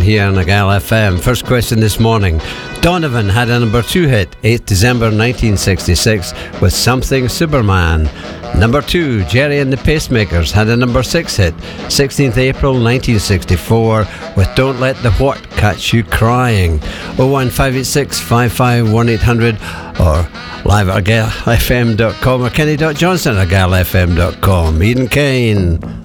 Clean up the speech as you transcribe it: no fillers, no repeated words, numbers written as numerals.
here on Gal FM. First question this morning. Donovan had a number 2 hit, 8th December 1966, with Something Superman. Number 2, Jerry and the Pacemakers had a number 6 hit, 16th April 1964, with Don't Let the What Catch You Crying. 01586 55 1800 or live at galfm.com or kenny.johnson at galfm.com. Eden Kane.